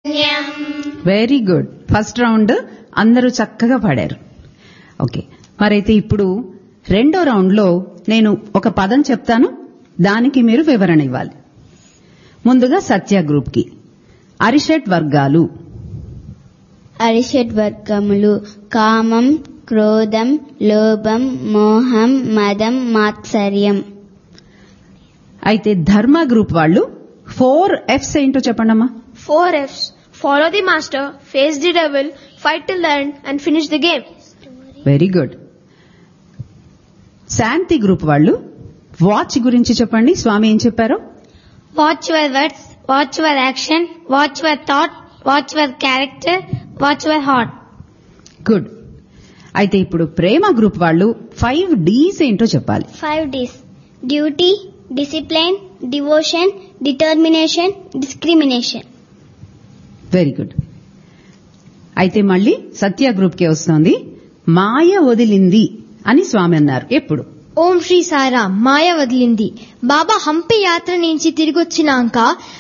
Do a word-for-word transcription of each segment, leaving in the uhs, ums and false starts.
Very good. First round అందరూ చక్కగా పాడారు. ఓకే, మరైతే ఇప్పుడు రెండో రౌండ్ లో నేను ఒక పదం చెప్తాను, దానికి మీరు వివరణ ఇవ్వాలి. ముందుగా సత్య గ్రూప్ కి అరిషట్ వర్గాలు. అరిషట్ వర్గములు కామం, క్రోధం, లోభం, మోహం, మదం, మాత్సర్యం. అయితే ధర్మ గ్రూప్ వాళ్ళు ఫోర్ ఎఫ్స్ ఏంటో చెప్పండమ్మా. Four ఎఫ్స్: follow the master, face the devil, fight till the end and finish the game. Very good. Shanti group వాళ్ళు వాచ్ గురించి చెప్పండి. స్వామి ఏం చెప్పారో. Watch your words, watch your action, watch your thought, watch your character, watch your heart. Good. అయితే ఇప్పుడు ప్రేమ group వాళ్ళు five డీస్ ఏంటో చెప్పాలి. Five డీస్: duty, discipline, devotion, determination, discrimination. Very good. అయితే మళ్ళీ సత్య గ్రూప్ కే వస్తోంది. మాయ వదిలింది అని స్వామి అన్నారు ఎప్పుడు. ఓం శ్రీ సాయిరాం. మాయ వదిలింది. బాబా హంపి యాత్ర నుంచి తిరిగి వచ్చినాక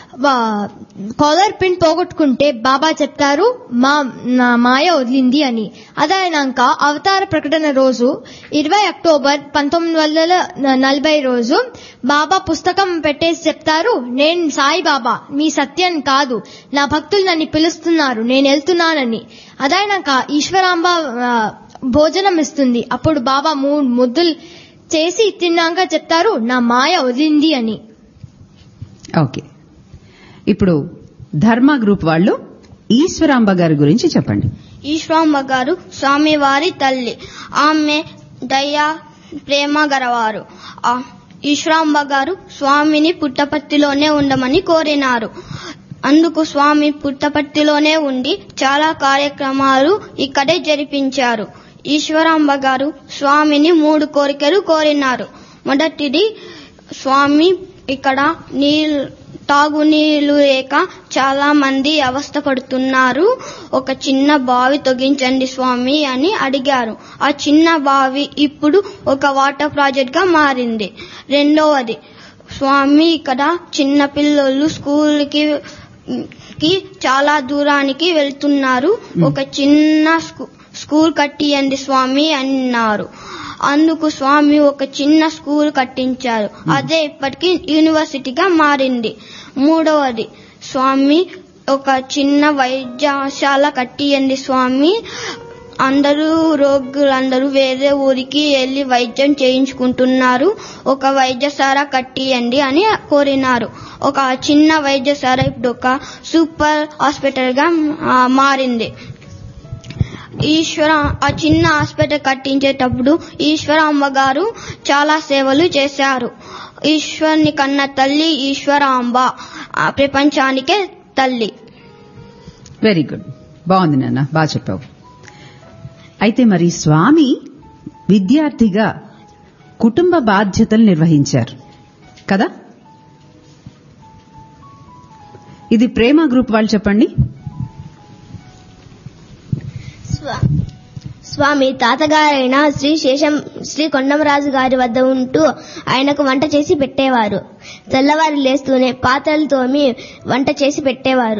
కాలర్ పిన్ పోగొట్టుకుంటే బాబా చెప్తారు మా నా మాయ వదిలింది అని. అదైనాక అవతార ప్రకటన రోజు ఇరవై అక్టోబర్ పంతొమ్మిది వందల నలభై రోజు బాబా పుస్తకం పెట్టేసి చెప్తారు, నేను సాయి బాబా, మీ సత్యం కాదు, నా భక్తులు నన్ను పిలుస్తున్నారు, నేను వెళ్తున్నానని. అదైనాక ఈశ్వరాంబ భోజనం ఇస్తుంది. అప్పుడు బాబా మూడు ముద్దులు చేసి తిన్నాక చెప్తారు, నా మాయ వదిలింది అని. ఓకే, ఇప్పుడు ధర్మ గ్రూప్ వాళ్ళు ఈశ్వరాంబ గారి గురించి చెప్పండి. ఈశ్వరాంబ గారు స్వామివారి తల్లి. ఆమె దయా ప్రేమ గలవారు. ఈశ్వరాంబ గారు స్వామిని పుట్టపర్తిలోనే ఉండమని కోరినారు. అందుకు స్వామి పుట్టపర్తిలోనే ఉండి చాలా కార్యక్రమాలు ఇక్కడే జరిపించారు. ఈశ్వరాంబ గారు స్వామిని మూడు కోరికలు కోరినారు. మొదటిది, స్వామి ఇక్కడ నీళ్ళు తాగునీళ్లు లేక చాలా మంది అవస్థ పడుతున్నారు, ఒక చిన్న బావి తొగించండి స్వామి అని అడిగారు. ఆ చిన్న బావి ఇప్పుడు ఒక వాటర్ ప్రాజెక్ట్ గా మారింది. రెండవది, స్వామి ఇక్కడ చిన్న పిల్లలు స్కూల్ కి చాలా దూరానికి వెళ్తున్నారు, ఒక చిన్న స్కూల్ కట్టియండి స్వామి అన్నారు. అందుకు స్వామి ఒక చిన్న స్కూల్ కట్టించారు. అదే ఇప్పటికి యూనివర్సిటీగా మారింది. మూడవది, స్వామి ఒక చిన్న వైద్యశాల కట్టియండి స్వామి, అందరూ రోగులందరూ వేరే ఊరికి వెళ్లి వైద్యం చేయించుకుంటున్నారు, ఒక వైద్యశాల కట్టియండి అని కోరినారు. ఒక చిన్న వైద్యశాల ఇప్పుడు ఒక సూపర్ హాస్పిటల్ గా మారింది. ఈశ్వర ఆ చిన్న హాస్పిటల్ కట్టించేటప్పుడు ఈశ్వరాంబ గారు చాలా సేవలు చేశారు. ఈశ్వరుని కన్న తల్లి ఈశ్వరాంబ, ప్రపంచానికే తల్లి. వెరీ గుడ్, బాగుంది నాన్న, బాగా చెప్పావు. అయితే మరి స్వామి విద్యార్థిగా కుటుంబ బాధ్యతలు నిర్వహించారు కదా. ఇది ప్రేమ గ్రూప్ వాళ్ళు చెప్పండి. స్వామి తాతగారైన శ్రీ శేషం శ్రీ కొండమరాజు గారి వద్ద ఉంటూ ఆయనకు వంట చేసి పెట్టేవారు. తెల్లవారి లేస్తూనే పాత్రలు తోమి వంట చేసి పెట్టేవారు.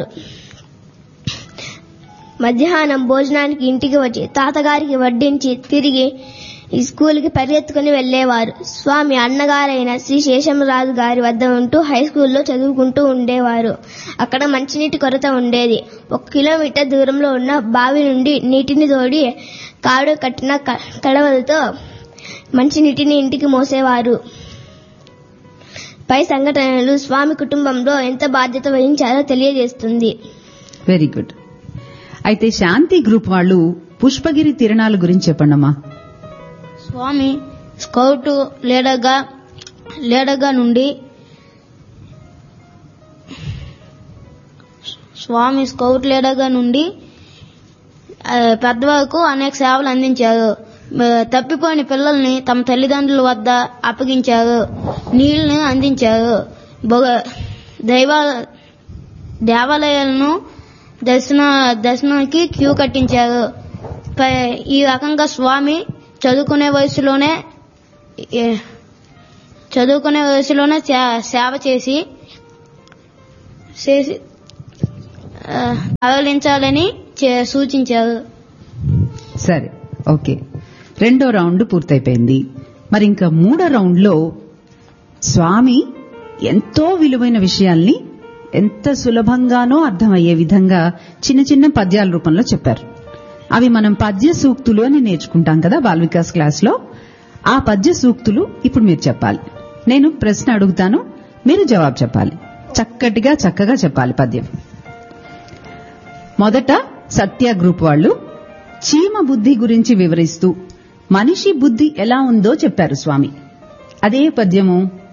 మధ్యాహ్నం భోజనానికి ఇంటికి వచ్చి తాతగారికి వడ్డించి తిరిగి ఈ స్కూల్కి పరిగెత్తుకుని వెళ్లేవారు. స్వామి అన్నగారైన శ్రీ శేషంరాజు గారి వద్ద ఉంటూ హై స్కూల్లో చదువుకుంటూ ఉండేవారు. అక్కడ మంచినీటి కొరత ఉండేది. ఒక కిలోమీటర్ దూరంలో ఉన్న బావి నుండి నీటిని తోడి కాడు కట్టిన కడవలతో మంచినీటిని ఇంటికి మోసేవారు. పై సంఘటనలు స్వామి కుటుంబంలో ఎంత బాధ్యత వహించారో తెలియజేస్తుంది. Very good. అయితే శాంతి గ్రూప్ వాళ్ళు పుష్పగిరి తిరణాల గురించి చెప్పండమ్మా. స్వామి స్కౌట్ లీడర్గా లీడర్గా నుండి స్వామి స్కౌట్ లీడర్గా నుండి పెద్దవాళ్ళకు అనేక సేవలు అందించారు. తప్పిపోయిన పిల్లల్ని తమ తల్లిదండ్రుల వద్ద అప్పగించారు, నీళ్లను అందించారు, దైవ దేవాలయాలను దర్శన దర్శనానికి క్యూ కట్టించారు. ఈ రకంగా స్వామి చదువుకునే వయసులోనే చదువుకునే వయసులోనే సేవ చేసి చేసి అవలించాలని సూచించారు. సరే, ఓకే. రెండో రౌండ్ పూర్తయిపోయింది. మరి ఇంకా మూడో రౌండ్ లో స్వామి ఎంతో విలువైన విషయాల్ని ఎంత సులభంగానో అర్థమయ్యే విధంగా చిన్న చిన్న పద్యాల రూపంలో చెప్పారు. అవి మనం పద్య సూక్తులు అని నేర్చుకుంటాం కదా బాల్ వికాస్ క్లాస్ లో. ఆ పద్య సూక్తులు ఇప్పుడు మీరు చెప్పాలి. నేను ప్రశ్న అడుగుతాను, మీరు జవాబు చెప్పాలి. చక్కటిగా చక్కగా చెప్పాలి పద్యం. మొదట సత్య గ్రూప్ వాళ్ళు చీమ బుద్ధి గురించి వివరిస్తూ మనిషి బుద్ధి ఎలా ఉందో చెప్పారు స్వామి. అదే పద్యము